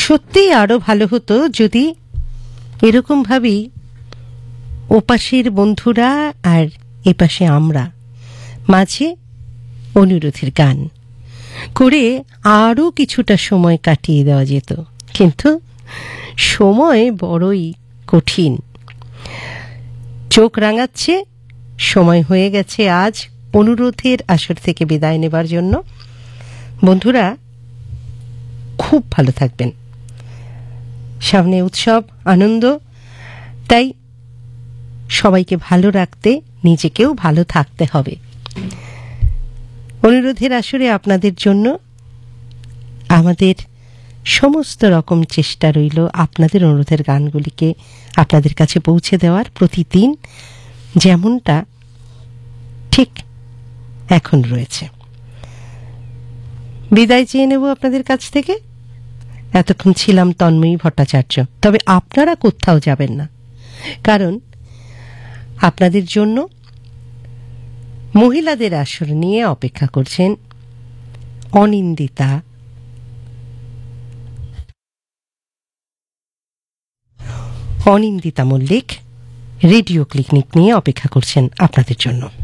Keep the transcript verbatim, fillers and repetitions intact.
সত্যিই আরো ভালো হতো যদি এরকম ভাবেই ওপাশের বন্ধুরা আর এপাশে আমরা মাঝে অনুরোধের গান করে আরো কিছুটা সময় কাটিয়ে দেওয়া যেত, কিন্তু সময় বড়ই কঠিন। চোখ রাঙাচ্ছে, সময় হয়ে গেছে আজ অনুরোধের আসর থেকে বিদায় নেবার জন্য। বন্ধুরা, খুব ভালো থাকবেন, সামনে উৎসব আনন্দ, তাই সবাইকে ভালো রাখতে নিজেকেও ভালো থাকতে হবে। অনুরোধের আসরে আপনাদের জন্য আমাদের সমস্ত রকম চেষ্টা রইল আপনাদের অনুরোধের গানগুলিকে আপনাদের কাছে পৌঁছে দেওয়ার, প্রতিদিন যেমনটা ঠিক এখন রয়েছে। বিদায় চেয়ে নেব আপনাদের কাছ থেকে। এতক্ষণ ছিলাম তন্ময়ী ভট্টাচার্য। তবে আপনারা কোথাও যাবেন না, কারণ আপনাদের জন্য মহিলাদের আসর নিয়ে অপেক্ষা করছেন অনিন্দিতা অনিন্দিতা মল্লিক। রেডিও ক্লিনিক নিয়ে অপেক্ষা করছেন আপনাদের জন্য।